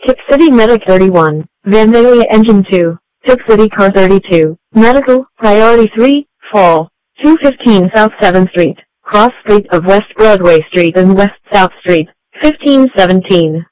Tip City Medic 31, Vandalia Engine 2, Tip City Car 32, Medical, Priority 3, Fall, 215 South 7th Street, Cross Street of West Broadway Street and West South Street, 1517.